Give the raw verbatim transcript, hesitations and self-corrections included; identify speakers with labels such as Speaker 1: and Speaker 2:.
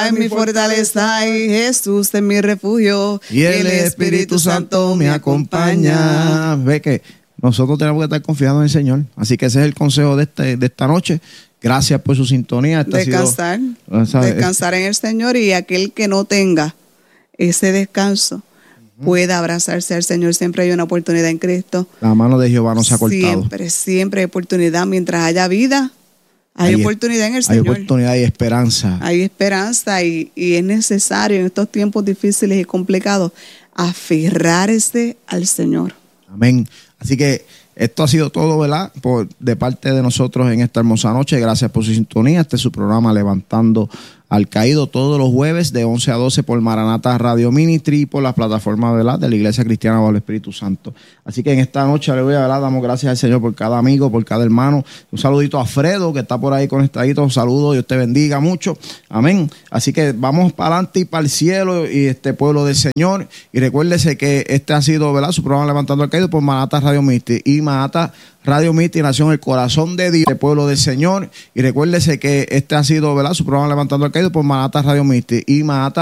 Speaker 1: Jehová es mi fortaleza y Jesús es mi refugio.
Speaker 2: Y el Espíritu Santo me acompaña. Ve que nosotros tenemos que estar confiados en el Señor. Así que ese es el consejo de, este, de esta noche. Gracias por su sintonía. Esta
Speaker 1: descansar,
Speaker 2: ha sido,
Speaker 1: descansar en el Señor, y aquel que no tenga ese descanso uh-huh. pueda abrazarse al Señor. Siempre hay una oportunidad en Cristo.
Speaker 2: La mano de Jehová no se ha cortado.
Speaker 1: Siempre, siempre hay oportunidad. Mientras haya vida, hay, hay oportunidad en el Señor.
Speaker 2: Hay oportunidad y esperanza.
Speaker 1: Hay esperanza y, y es necesario en estos tiempos difíciles y complicados aferrarse al Señor.
Speaker 2: Amén. Así que esto ha sido todo, ¿verdad? Por, de parte de nosotros en esta hermosa noche. Gracias por su sintonía. Este es su programa Levantando al Caído, todos los jueves de once a doce por Maranata Radio Ministry y por las plataformas, ¿verdad?, de la Iglesia Cristiana bajo el Espíritu Santo. Así que en esta noche, aleluya, ¿verdad?, damos gracias al Señor por cada amigo, por cada hermano. Un saludito a Fredo, que está por ahí conectadito. Un saludo, Dios te bendiga mucho. Amén. Así que vamos para adelante y para el cielo y este pueblo del Señor. Y recuérdese que este ha sido, ¿verdad?, su programa Levantando al Caído por Maranata Radio Ministry y Maranata Radio Ministry Nación, el corazón de Dios, el pueblo del Señor. Y recuérdese que este ha sido, ¿verdad?, su programa Levantando al Caído por Maranata Radio Ministry y Maranata